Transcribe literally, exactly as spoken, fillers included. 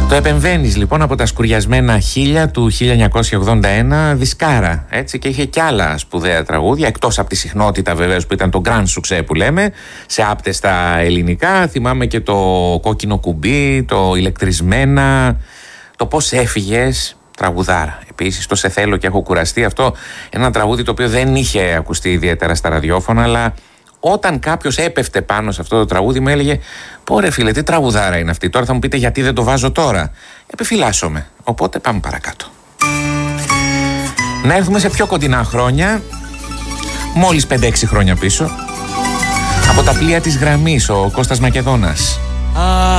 Το επεμβαίνεις λοιπόν από τα σκουριασμένα χίλια του χίλια εννιακόσια ογδόντα ένα δισκάρα, έτσι, και είχε κι άλλα σπουδαία τραγούδια, εκτός από τη συχνότητα βεβαίως που ήταν το grand succès που λέμε, σε άπτεστα ελληνικά. Θυμάμαι και το Κόκκινο κουμπί, το Ηλεκτρισμένα, το Πώς έφυγες, τραγουδάρα. Επίσης το Σε θέλω και έχω κουραστεί, αυτό ένα τραγούδι το οποίο δεν είχε ακουστεί ιδιαίτερα στα ραδιόφωνα, αλλά όταν κάποιος έπεφτε πάνω σε αυτό το τραγούδι μου έλεγε πω ρε φίλε, τι τραγουδάρα είναι αυτή. Τώρα θα μου πείτε γιατί δεν το βάζω τώρα. Επιφυλάσσομαι. Οπότε πάμε παρακάτω. Να έρθουμε σε πιο κοντινά χρόνια, μόλις πέντε έξι χρόνια πίσω. Από τα πλοία της γραμμής, ο Κώστας Μακεδόνας.